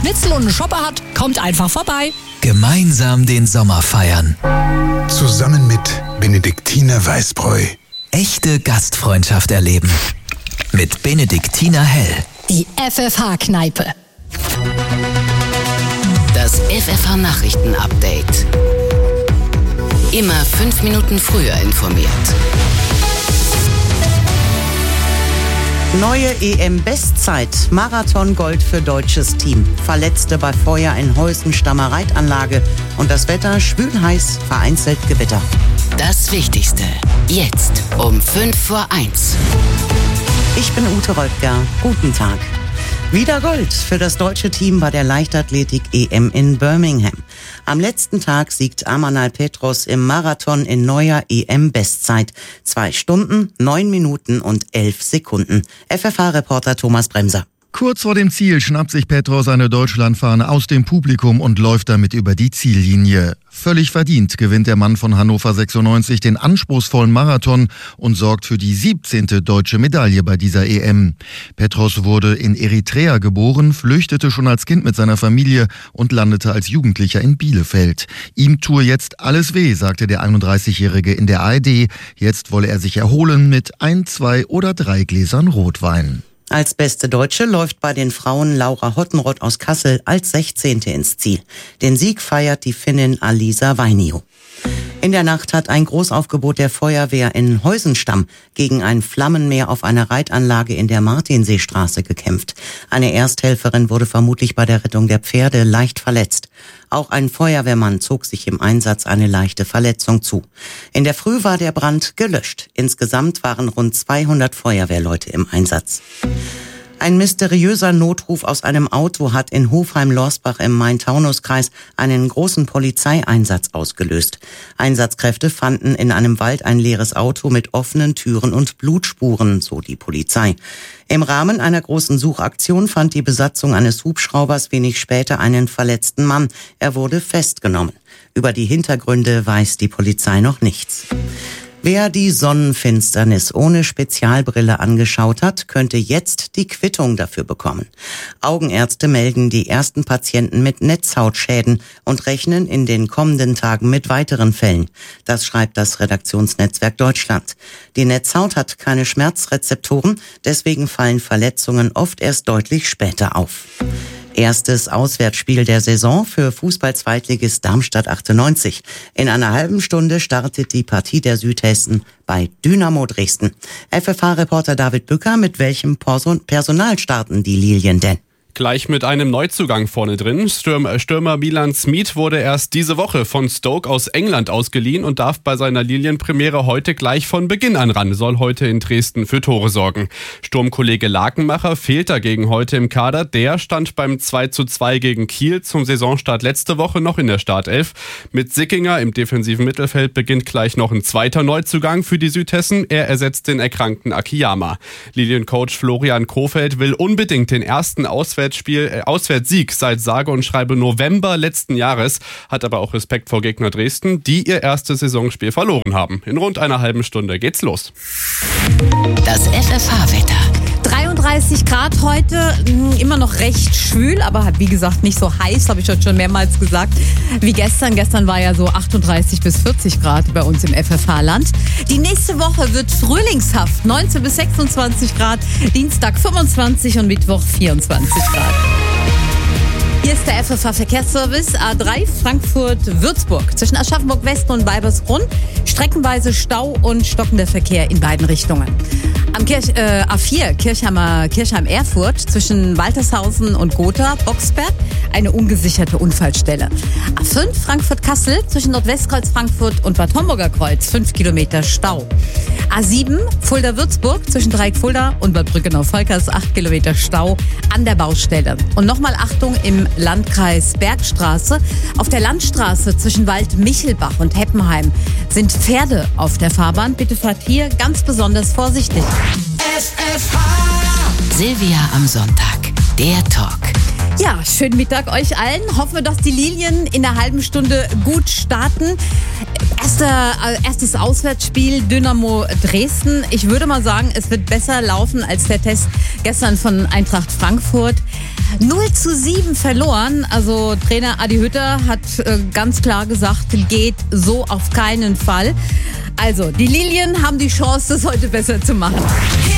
Schnitzel und einen Shopper hat, kommt einfach vorbei. Gemeinsam den Sommer feiern. Zusammen mit Benediktiner Weißbräu. Echte Gastfreundschaft erleben. Mit Benediktiner Hell. Die FFH-Kneipe. Das FFH-Nachrichten-Update. Immer 5 Minuten früher informiert. Neue EM-Bestzeit. Marathon-Gold für deutsches Team. Verletzte bei Feuer in Heusenstammer Reitanlage. Und das Wetter schwül heiß, vereinzelt Gewitter. Das Wichtigste. Jetzt um 1:05. Ich bin Ute Röttger. Guten Tag. Wieder Gold für das deutsche Team bei der Leichtathletik-EM in Birmingham. Am letzten Tag siegt Amanal Petros im Marathon in neuer EM-Bestzeit. 2 Stunden, 9 Minuten und 11 Sekunden. FFH-Reporter Thomas Bremser. Kurz vor dem Ziel schnappt sich Petros eine Deutschlandfahne aus dem Publikum und läuft damit über die Ziellinie. Völlig verdient gewinnt der Mann von Hannover 96 den anspruchsvollen Marathon und sorgt für die 17. deutsche Medaille bei dieser EM. Petros wurde in Eritrea geboren, flüchtete schon als Kind mit seiner Familie und landete als Jugendlicher in Bielefeld. Ihm tue jetzt alles weh, sagte der 31-Jährige in der ARD. Jetzt wolle er sich erholen mit 1, 2 oder 3 Gläsern Rotwein. Als beste Deutsche läuft bei den Frauen Laura Hottenrott aus Kassel als 16. ins Ziel. Den Sieg feiert die Finnin Alisa Vainio. In der Nacht hat ein Großaufgebot der Feuerwehr in Heusenstamm gegen ein Flammenmeer auf einer Reitanlage in der Martinseestraße gekämpft. Eine Ersthelferin wurde vermutlich bei der Rettung der Pferde leicht verletzt. Auch ein Feuerwehrmann zog sich im Einsatz eine leichte Verletzung zu. In der Früh war der Brand gelöscht. Insgesamt waren rund 200 Feuerwehrleute im Einsatz. Ein mysteriöser Notruf aus einem Auto hat in Hofheim-Lorsbach im Main-Taunus-Kreis einen großen Polizeieinsatz ausgelöst. Einsatzkräfte fanden in einem Wald ein leeres Auto mit offenen Türen und Blutspuren, so die Polizei. Im Rahmen einer großen Suchaktion fand die Besatzung eines Hubschraubers wenig später einen verletzten Mann. Er wurde festgenommen. Über die Hintergründe weiß die Polizei noch nichts. Wer die Sonnenfinsternis ohne Spezialbrille angeschaut hat, könnte jetzt die Quittung dafür bekommen. Augenärzte melden die ersten Patienten mit Netzhautschäden und rechnen in den kommenden Tagen mit weiteren Fällen. Das schreibt das Redaktionsnetzwerk Deutschland. Die Netzhaut hat keine Schmerzrezeptoren, deswegen fallen Verletzungen oft erst deutlich später auf. Erstes Auswärtsspiel der Saison für Fußball-Zweitligist Darmstadt 98. In einer halben Stunde startet die Partie der Südhessen bei Dynamo Dresden. FFH-Reporter David Bücker, mit welchem Personal starten die Lilien denn? Gleich mit einem Neuzugang vorne drin. Stürmer Milan Smith wurde erst diese Woche von Stoke aus England ausgeliehen und darf bei seiner Lilienpremiere heute gleich von Beginn an ran, soll heute in Dresden für Tore sorgen. Sturmkollege Lakenmacher fehlt dagegen heute im Kader. Der stand beim 2:2 gegen Kiel zum Saisonstart letzte Woche noch in der Startelf. Mit Sickinger im defensiven Mittelfeld beginnt gleich noch ein zweiter Neuzugang für die Südhessen. Er ersetzt den erkrankten Akiyama. Liliencoach Florian Kofeld will unbedingt den ersten Auswärtssieg seit sage und schreibe November letzten Jahres, hat aber auch Respekt vor Gegner Dresden, die ihr erstes Saisonspiel verloren haben. In rund einer halben Stunde geht's los. Das FFH-Wetter. 33 Grad heute, immer noch recht schwül, aber wie gesagt nicht so heiß, habe ich heute schon mehrmals gesagt, wie gestern. Gestern war ja so 38 bis 40 Grad bei uns im FFH-Land. Die nächste Woche wird frühlingshaft, 19 bis 26 Grad, Dienstag 25 und Mittwoch 24 Grad. Hier ist der FFH-Verkehrsservice A3 Frankfurt-Würzburg. Zwischen Aschaffenburg-West und Weibersbrunn streckenweise Stau und stockender Verkehr in beiden Richtungen. Am A4 Kirchheim-Erfurt zwischen Waltershausen und Gotha, Boxberg, eine ungesicherte Unfallstelle. A5 Frankfurt-Kassel zwischen Nordwestkreuz Frankfurt und Bad Homburger Kreuz 5 Kilometer Stau. A7 Fulda-Würzburg zwischen Dreieck Fulda und Bad Brückenau-Volkers 8 Kilometer Stau an der Baustelle. Und nochmal Achtung im Landkreis Bergstraße. Auf der Landstraße zwischen Wald-Michelbach und Heppenheim sind Pferde auf der Fahrbahn. Bitte fahrt hier ganz besonders vorsichtig. FFH. Silvia am Sonntag. Der Talk. Ja, schönen Mittag euch allen. Hoffen wir, dass die Lilien in einer halben Stunde gut starten. Erstes Auswärtsspiel Dynamo Dresden. Ich würde mal sagen, es wird besser laufen als der Test gestern von Eintracht Frankfurt. 0:7 verloren. Also Trainer Adi Hütter hat ganz klar gesagt, geht so auf keinen Fall. Also, die Lilien haben die Chance, das heute besser zu machen.